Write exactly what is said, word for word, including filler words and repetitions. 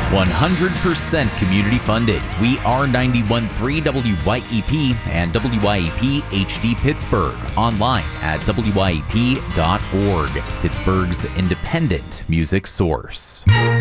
one hundred percent community funded. We are ninety-one point three W Y E P and W Y E P H D Pittsburgh. Online at W Y E P dot org. Pittsburgh's independent music source.